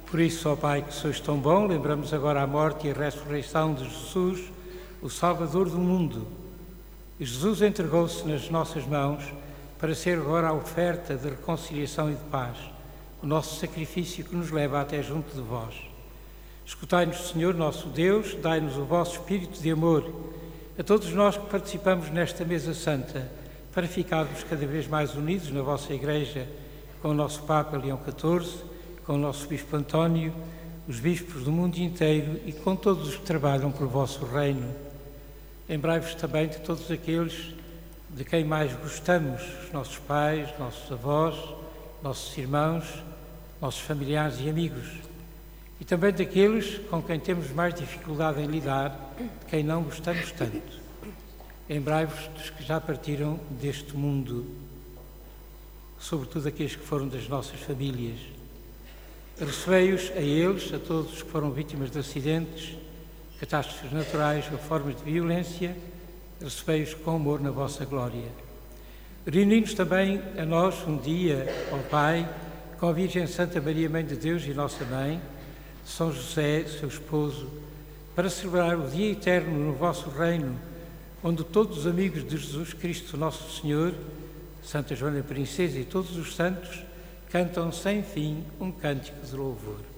Por isso, ó Pai, que sois tão bom, lembramos agora a morte e a ressurreição de Jesus, o Salvador do mundo. E Jesus entregou-se nas nossas mãos para ser agora a oferta de reconciliação e de paz, o nosso sacrifício que nos leva até junto de vós. Escutai-nos, Senhor, nosso Deus, dai-nos o vosso espírito de amor a todos nós que participamos nesta mesa santa, para ficarmos cada vez mais unidos na vossa Igreja, com o nosso Papa Leão XIV, com o nosso Bispo António, os bispos do mundo inteiro e com todos os que trabalham pelo vosso reino. Lembrai-vos também de todos aqueles de quem mais gostamos, os nossos pais, nossos avós, nossos irmãos, nossos familiares e amigos, e também daqueles com quem temos mais dificuldade em lidar, de quem não gostamos tanto. Lembrai-vos dos que já partiram deste mundo, sobretudo aqueles que foram das nossas famílias. Recebei-os a eles, a todos os que foram vítimas de acidentes, catástrofes naturais ou formas de violência, recebei-os com amor na vossa glória. Reuni-nos também a nós um dia, ó Pai, com a Virgem Santa Maria, Mãe de Deus e Nossa Mãe, São José, seu esposo, para celebrar o dia eterno no vosso reino, onde todos os amigos de Jesus Cristo, nosso Senhor, Santa Joana Princesa e todos os santos, cantam sem fim um cântico de louvor.